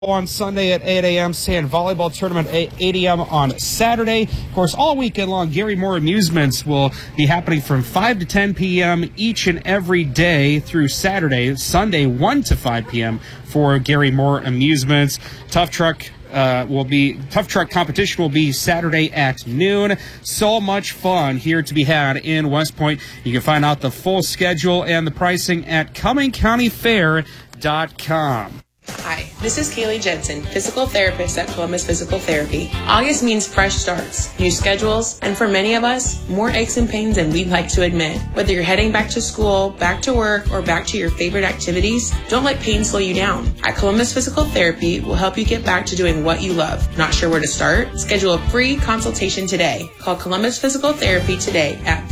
on Sunday at 8 a.m., sand volleyball tournament at 8 a.m. on Saturday. Of course, all weekend long, Gary Moore Amusements will be happening from 5 to 10 p.m. each and every day through Saturday. Sunday, 1 to 5 p.m. for Gary Moore Amusements. Tough Truck competition will be Saturday at noon. So much fun here to be had in West Point. You can find out the full schedule and the pricing at CummingCountyFair.com. Hi, this is Kaylee Jensen, physical therapist at Columbus Physical Therapy. August means fresh starts, new schedules, and for many of us, more aches and pains than we'd like to admit. Whether you're heading back to school, back to work, or back to your favorite activities, don't let pain slow you down. At Columbus Physical Therapy, we'll help you get back to doing what you love. Not sure where to start? Schedule a free consultation today. Call Columbus Physical Therapy today at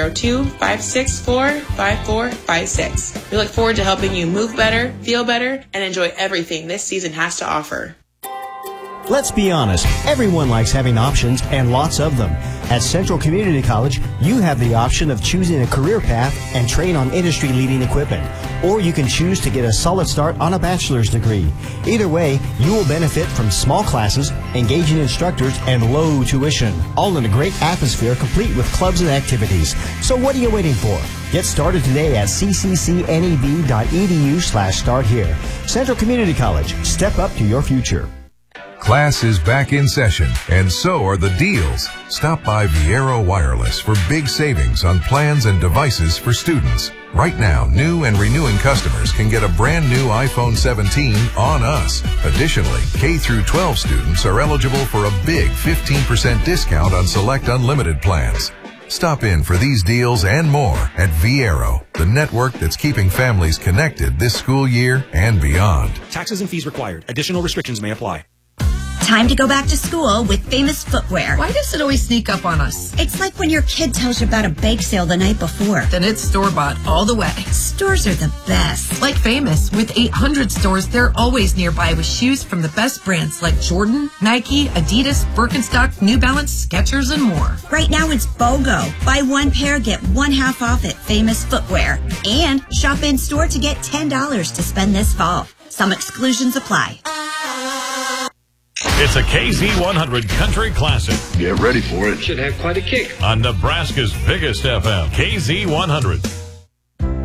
402-564-5456. We look forward to helping you move better, feel better, and enjoy everything this season has to offer. Let's be honest, everyone likes having options and lots of them. At Central Community College, you have the option of choosing a career path and train on industry-leading equipment. Or you can choose to get a solid start on a bachelor's degree. Either way, you will benefit from small classes, engaging instructors, and low tuition. All in a great atmosphere complete with clubs and activities. So what are you waiting for? Get started today at cccneb.edu/start here. Central Community College. Step up to your future. Class is back in session, and so are the deals. Stop by Viero Wireless for big savings on plans and devices for students. Right now, new and renewing customers can get a brand new iPhone 17 on us. Additionally, K through 12 students are eligible for a big 15% discount on select unlimited plans. Stop in for these deals and more at Viero, the network that's keeping families connected this school year and beyond. Taxes and fees required. Additional restrictions may apply. Time to go back to school with Famous Footwear. Why does it always sneak up on us? It's like when your kid tells you about a bake sale the night before. Then it's store-bought all the way. Stores are the best. Like Famous. With 800 stores, they're always nearby with shoes from the best brands like Jordan, Nike, Adidas, Birkenstock, New Balance, Skechers, and more. Right now it's BOGO. Buy one pair, get one half off at Famous Footwear. And shop in store to get $10 to spend this fall. Some exclusions apply. It's a KZ100 Country Classic. Get ready for it. Should have quite a kick. On Nebraska's biggest FM, KZ100.